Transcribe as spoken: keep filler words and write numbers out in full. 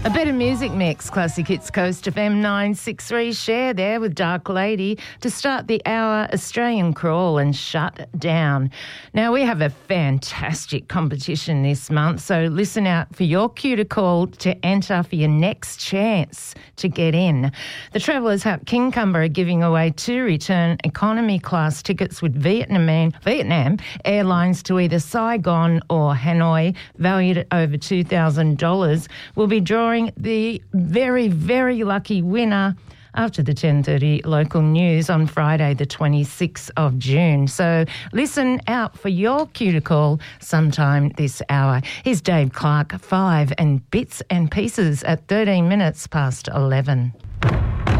A better music mix, Classic Hits Coast F M nine sixty-three. Share there with Dark Lady to start the hour Australian Crawl and Shut Down. Now, we have a fantastic competition this month, so listen out for your cue to call to enter for your next chance to get in. The Travellers Hut Kincumber are giving away two return economy class tickets with Vietnam, Vietnam Airlines to either Saigon or Hanoi, valued at over two thousand dollars. We'll be drawing the very, very lucky winner after the ten thirty local news on Friday the twenty-sixth of June. So listen out for your cue to call sometime this hour. Here's Dave Clark, five and bits and pieces at thirteen minutes past eleven.